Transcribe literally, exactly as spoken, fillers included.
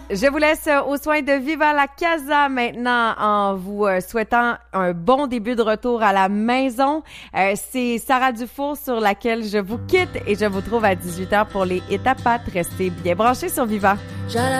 Je vous laisse aux soins de Viva la Casa maintenant en vous souhaitant un bon début de retour à la maison. Euh, c'est Sarah Dufour sur laquelle je vous quitte et je vous trouve à dix-huit heures pour les Hits à pattes. Restez bien branchés sur Viva.